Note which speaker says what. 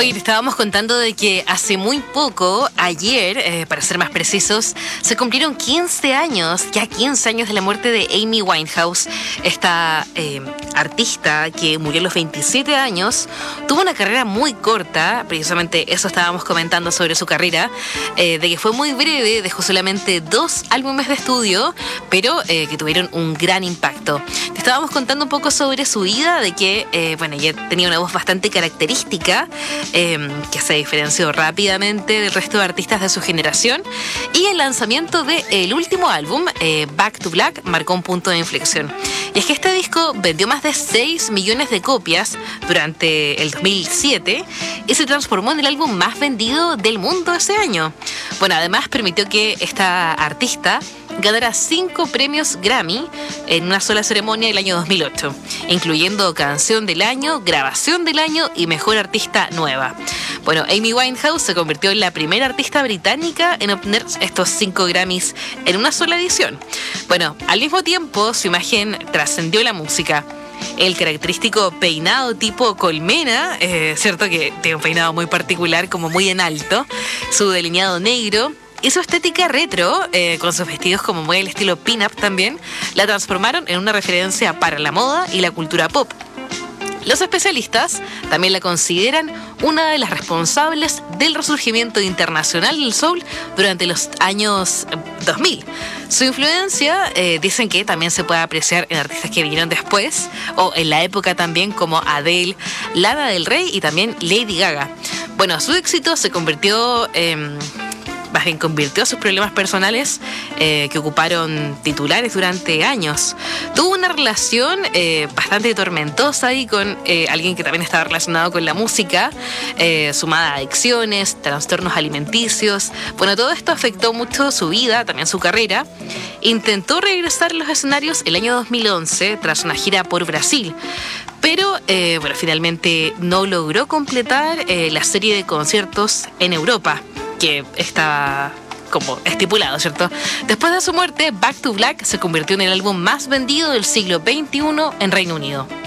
Speaker 1: Oye, te estábamos contando de que hace muy poco, ayer, para ser más precisos, se cumplieron 15 años, ya 15 años de la muerte de Amy Winehouse, esta artista que murió a los 27 años, tuvo una carrera muy corta, precisamente eso estábamos comentando sobre su carrera, de que fue muy breve, dejó solamente 2 álbumes de estudio, pero que tuvieron un gran impacto. Te estábamos contando un poco sobre su vida, de que, ella tenía una voz bastante característica, que se diferenció rápidamente del resto de artistas de su generación, y el lanzamiento del último álbum, Back to Black, marcó un punto de inflexión. Y es que este disco vendió más de 6 millones de copias durante el 2007 y se transformó en el álbum más vendido del mundo ese año. Bueno, además permitió que esta artista ganara 5 premios Grammy en una sola ceremonia el año 2008, incluyendo Canción del Año, Grabación del Año y Mejor Artista Nueva. Bueno, Amy Winehouse se convirtió en la primera artista británica en obtener estos 5 Grammys en una sola edición. Bueno, al mismo tiempo, su imagen trascendió la música. El característico peinado tipo colmena, cierto que tiene un peinado muy particular, como muy en alto, su delineado negro y su estética retro, con sus vestidos como muy al estilo pin-up también, la transformaron en una referencia para la moda y la cultura pop. Los especialistas también la consideran una de las responsables del resurgimiento internacional del soul durante los años 2000. Su influencia, dicen que también se puede apreciar en artistas que vinieron después, o en la época también, como Adele, Lana del Rey y también Lady Gaga. Bueno, su éxito se convirtió sus problemas personales, que ocuparon titulares durante años. Tuvo una relación bastante tormentosa ahí con alguien que también estaba relacionado con la música, sumada a adicciones, trastornos alimenticios. Bueno, todo esto afectó mucho su vida, también su carrera. Intentó regresar a los escenarios el año 2011 tras una gira por Brasil, pero finalmente no logró completar la serie de conciertos en Europa que estaba como estipulado, ¿cierto? Después de su muerte, Back to Black se convirtió en el álbum más vendido del siglo XXI en Reino Unido.